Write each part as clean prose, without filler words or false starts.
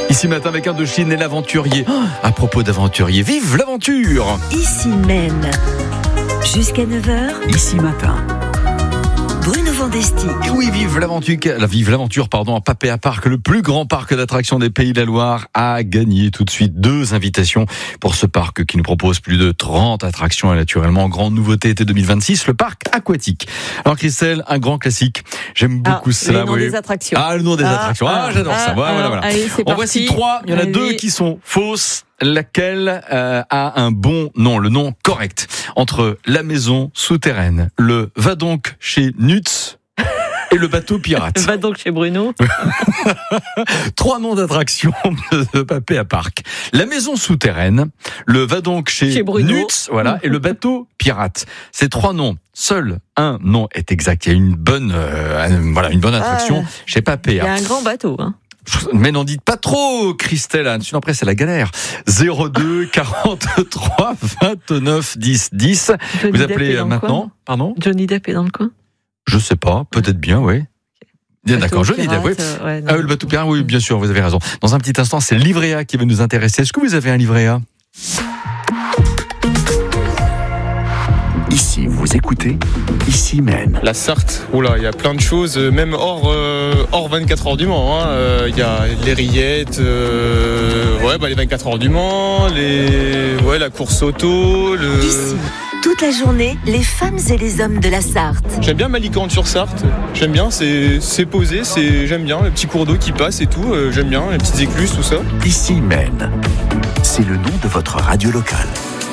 Ici matin avec Indochine et l'aventurier. À propos d'aventurier, vive l'aventure! Ici même, jusqu'à 9h, Ici matin. Bruno Vandesti. Et oui, vive l'aventure, à Papéa Park, le plus grand parc d'attractions des Pays de la Loire, a gagné tout de suite 2 invitations pour ce parc qui nous propose plus de 30 attractions et naturellement, grande nouveauté été 2026, le parc aquatique. Alors Christelle, un grand classique. J'aime beaucoup cela. Le nom des attractions. Le nom des attractions. J'adore ça. Voilà. Allez, c'est En parti. voici 3. Il y en a 2 qui sont fausses. Laquelle a un bon nom, le nom correct, entre la maison souterraine, le va donc chez Nutz et le bateau pirate. Va donc chez Bruno. 3 noms d'attractions de Papéa Park. La maison souterraine, le va donc chez Nutz, et le bateau pirate. Ces 3 noms. Seul un nom est exact. Il y a une bonne attraction chez Papéa. Il y a un grand bateau, hein. Mais n'en dites pas trop, Christelle, sinon après c'est la galère. 02 43 29 10 10. Vous appelez maintenant. Pardon ? Johnny Depp est dans le coin ? Je sais pas, peut-être bien, oui. Bien, d'accord, Johnny Depp, oui. Le bateau pirate, oui, bien sûr, vous avez raison. Dans un petit instant, c'est le livret A qui va nous intéresser. Est-ce que vous avez un livret A ? Ici, vous écoutez Ici même. La Sarthe, il y a plein de choses, même hors 24 heures du Mans. Il y a les rillettes, les 24 heures du Mans, la course auto. Ici, toute la journée, les femmes et les hommes de la Sarthe. J'aime bien Malicorne-sur-Sarthe. J'aime bien, c'est posé, j'aime bien les petits cours d'eau qui passent et tout. J'aime bien les petites écluses, tout ça. Ici même. C'est le nom de votre radio locale.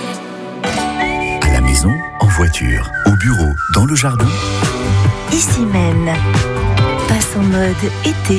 À la maison, en voiture, au bureau, dans le jardin. Ici même, passe en mode été.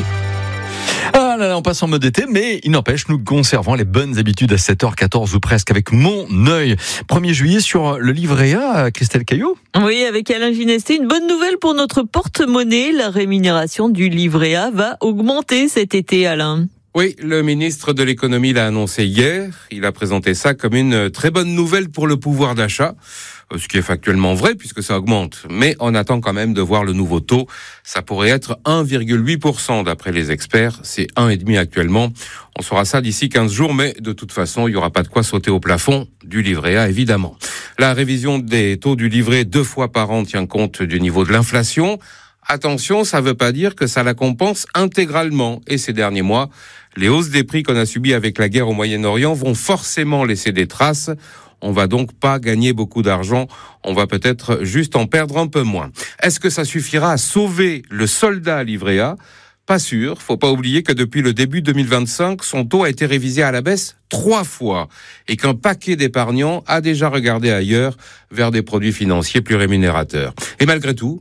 On passe en mode été, mais il n'empêche, nous conservons les bonnes habitudes à 7h14 ou presque avec Mon œil. 1er juillet sur le livret A, Christelle Caillot. Oui, avec Alain Ginesté, une bonne nouvelle pour notre porte-monnaie. La rémunération du livret A va augmenter cet été, Alain. Oui, le ministre de l'économie l'a annoncé hier. Il a présenté ça comme une très bonne nouvelle pour le pouvoir d'achat. Ce qui est factuellement vrai puisque ça augmente. Mais on attend quand même de voir le nouveau taux. Ça pourrait être 1,8% d'après les experts. C'est 1,5% actuellement. On saura ça d'ici 15 jours, mais de toute façon, il n'y aura pas de quoi sauter au plafond du livret A, évidemment. La révision des taux du livret 2 fois par an tient compte du niveau de l'inflation. Attention, ça ne veut pas dire que ça la compense intégralement. Et ces derniers mois, les hausses des prix qu'on a subies avec la guerre au Moyen-Orient vont forcément laisser des traces. On va donc pas gagner beaucoup d'argent, on va peut-être juste en perdre un peu moins. Est-ce que ça suffira à sauver le soldat livret A ? Pas sûr, faut pas oublier que depuis le début 2025, son taux a été révisé à la baisse 3 fois et qu'un paquet d'épargnants a déjà regardé ailleurs vers des produits financiers plus rémunérateurs. Et malgré tout,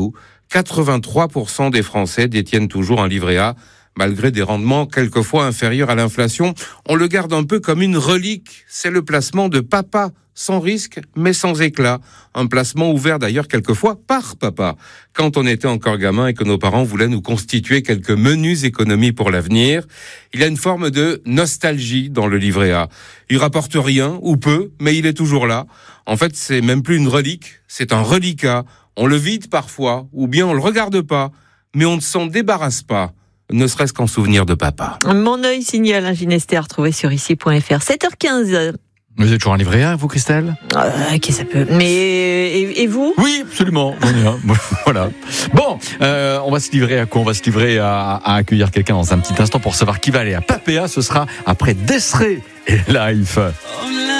83% des Français détiennent toujours un livret A. Malgré des rendements quelquefois inférieurs à l'inflation, on le garde un peu comme une relique. C'est le placement de papa, sans risque, mais sans éclat. Un placement ouvert d'ailleurs quelquefois par papa, quand on était encore gamin et que nos parents voulaient nous constituer quelques menues économies pour l'avenir. Il y a une forme de nostalgie dans le livret A. Il rapporte rien, ou peu, mais il est toujours là. En fait, c'est même plus une relique, c'est un reliquat. On le vide parfois, ou bien on le regarde pas, mais on ne s'en débarrasse pas. Ne serait-ce qu'en souvenir de papa. Mon œil signé Alain Ginesté à retrouver sur ici.fr. 7h15. Vous êtes toujours un livret A, vous, Christelle ? Ok, ça peut. Mais et vous ? Oui, absolument. Voilà. Bon, on va se livrer à quoi ? On va se livrer à accueillir quelqu'un dans un petit instant pour savoir qui va aller à Papéa. Ce sera après Des'Ré et Life.